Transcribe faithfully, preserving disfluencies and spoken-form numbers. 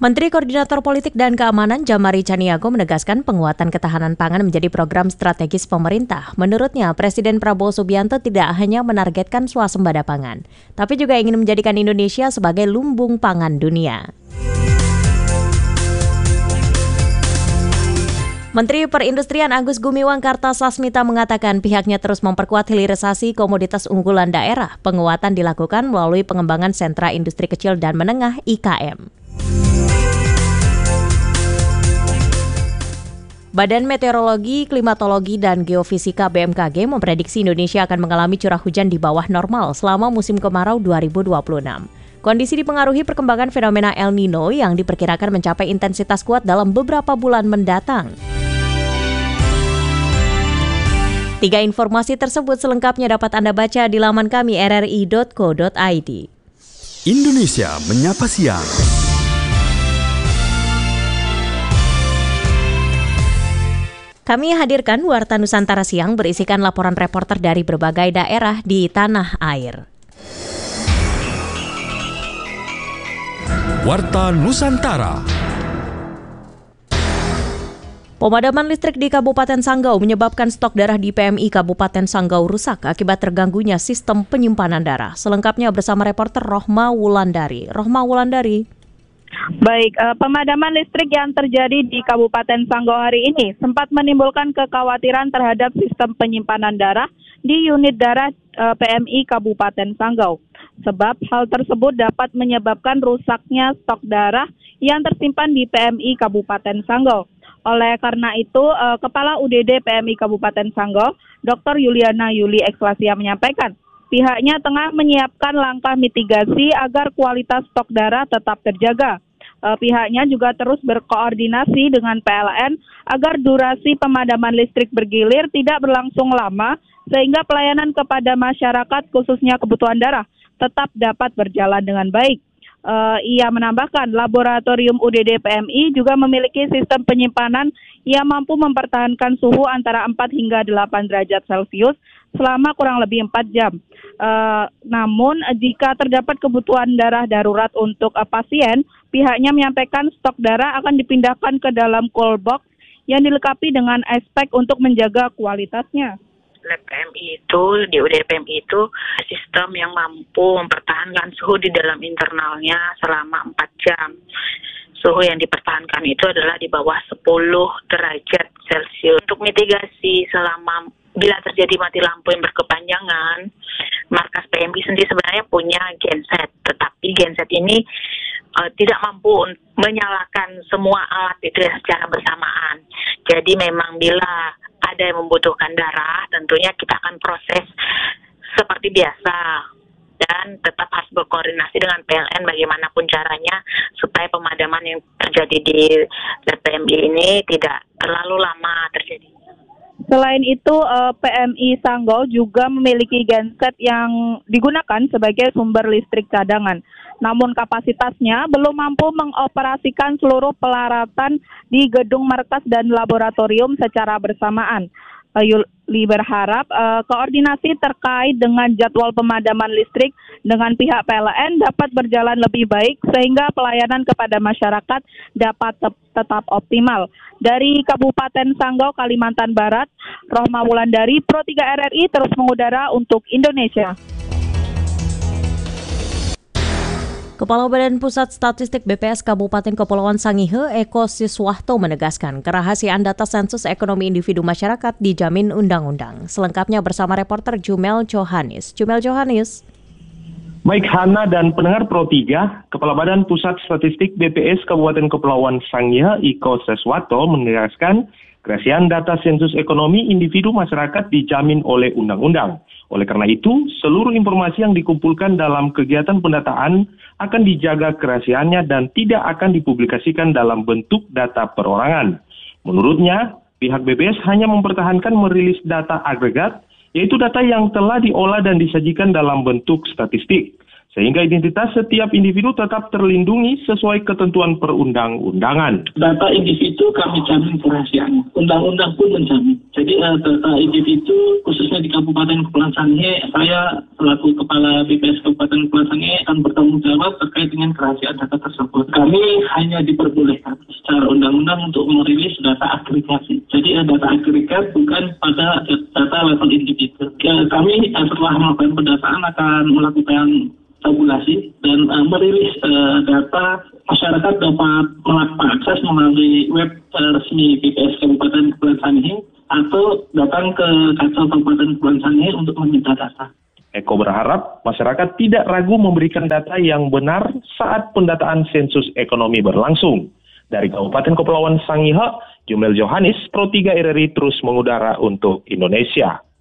Menteri Koordinator Politik dan Keamanan Jamari Caniago menegaskan penguatan ketahanan pangan menjadi program strategis pemerintah. Menurutnya, Presiden Prabowo Subianto tidak hanya menargetkan swasembada pangan, tapi juga ingin menjadikan Indonesia sebagai lumbung pangan dunia. Menteri Perindustrian Agus Gumiwang Kartasasmita mengatakan pihaknya terus memperkuat hilirisasi komoditas unggulan daerah. Penguatan dilakukan melalui pengembangan sentra industri kecil dan menengah I K M. Badan Meteorologi, Klimatologi, dan Geofisika B M K G memprediksi Indonesia akan mengalami curah hujan di bawah normal selama musim kemarau dua ribu dua puluh enam. Kondisi dipengaruhi perkembangan fenomena El Nino yang diperkirakan mencapai intensitas kuat dalam beberapa bulan mendatang. Tiga informasi tersebut selengkapnya dapat Anda baca di laman kami r r i dot co dot i d. Indonesia Menyapa Siang. Kami hadirkan Warta Nusantara Siang berisikan laporan reporter dari berbagai daerah di tanah air. Warta Nusantara. Pemadaman listrik di Kabupaten Sanggau menyebabkan stok darah di P M I Kabupaten Sanggau rusak akibat terganggunya sistem penyimpanan darah. Selengkapnya bersama reporter Rohma Wulandari. Rohma Wulandari. Baik, eh, pemadaman listrik yang terjadi di Kabupaten Sanggau hari ini sempat menimbulkan kekhawatiran terhadap sistem penyimpanan darah di unit darah eh, P M I Kabupaten Sanggau. Sebab hal tersebut dapat menyebabkan rusaknya stok darah yang tersimpan di P M I Kabupaten Sanggau. Oleh karena itu, eh, Kepala U D D P M I Kabupaten Sanggau, Doktor Yuliana Yuli Ekslasia menyampaikan, pihaknya tengah menyiapkan langkah mitigasi agar kualitas stok darah tetap terjaga. Eh, pihaknya juga terus berkoordinasi dengan P L N agar durasi pemadaman listrik bergilir tidak berlangsung lama, sehingga pelayanan kepada masyarakat khususnya kebutuhan darah tetap dapat berjalan dengan baik. Uh, ia menambahkan laboratorium U D D P M I juga memiliki sistem penyimpanan yang mampu mempertahankan suhu antara empat hingga delapan derajat Celcius selama kurang lebih empat jam. Uh, namun jika terdapat kebutuhan darah darurat untuk uh, pasien, pihaknya menyampaikan stok darah akan dipindahkan ke dalam cold box yang dilengkapi dengan aspek untuk menjaga kualitasnya. Lab P M I itu, di U D D P M I itu sistem yang mampu mempertahankan suhu di dalam internalnya selama empat jam. Suhu yang dipertahankan itu adalah di bawah sepuluh derajat Celcius. Untuk mitigasi selama bila terjadi mati lampu yang berkepanjangan, markas P M I sendiri sebenarnya punya genset, tetapi genset ini uh, tidak mampu menyalakan semua alat itu secara bersamaan. Jadi memang bila ada yang membutuhkan darah, tentunya kita akan proses seperti biasa dan tetap harus berkoordinasi dengan P L N bagaimanapun caranya supaya pemadaman yang terjadi di P M I ini tidak terlalu lama terjadi. Selain itu, P M I Sanggau juga memiliki genset yang digunakan sebagai sumber listrik cadangan. Namun kapasitasnya belum mampu mengoperasikan seluruh pelaratan di gedung markas dan laboratorium secara bersamaan. Yuli berharap uh, koordinasi terkait dengan jadwal pemadaman listrik dengan pihak P L N dapat berjalan lebih baik sehingga pelayanan kepada masyarakat dapat te- tetap optimal. Dari Kabupaten Sanggau, Kalimantan Barat, Rohma Wulandari, Pro tiga R R I terus mengudara untuk Indonesia. Kepala Badan Pusat Statistik B P S Kabupaten Kepulauan Sangihe, Eko Siswahto menegaskan kerahasiaan data sensus ekonomi individu masyarakat dijamin undang-undang. Selengkapnya bersama reporter Jumel Johanis. Jumel Johanis. Baik Hana dan pendengar Pro tiga, Kepala Badan Pusat Statistik B P S Kabupaten Kepulauan Sangihe, Eko Siswahto menegaskan kerahasiaan data sensus ekonomi individu masyarakat dijamin oleh undang-undang. Oleh karena itu, seluruh informasi yang dikumpulkan dalam kegiatan pendataan akan dijaga kerahasiaannya dan tidak akan dipublikasikan dalam bentuk data perorangan. Menurutnya, pihak B P S hanya mempertahankan merilis data agregat, yaitu data yang telah diolah dan disajikan dalam bentuk statistik. sehingga identitas setiap individu tetap terlindungi sesuai ketentuan perundang-undangan. Data individu kami jamin kerahasiaan. Undang-undang pun menjamin. Jadi uh, data individu khususnya di Kabupaten Kepulauan Sangihe, saya selaku Kepala B P S Kabupaten Kepulauan Sangihe akan bertanggung jawab terkait dengan kerahasiaan data tersebut. Kami hanya diperbolehkan secara undang-undang untuk merilis data agregasi. Jadi uh, data agregat bukan pada data level individu. Uh, kami uh, setelah melakukan pendataan akan melakukan tabulasi dan uh, merilis uh, data. Masyarakat dapat mengakses melalui web uh, resmi B P S Kabupaten Kepulauan Sangihe atau datang ke Kantor Kabupaten Kepulauan Sangihe untuk meminta data. Eko berharap masyarakat tidak ragu memberikan data yang benar saat pendataan sensus ekonomi berlangsung. Dari Kabupaten Kepulauan Sangihe, Jumel Johannes, Pro tiga R R I terus mengudara untuk Indonesia.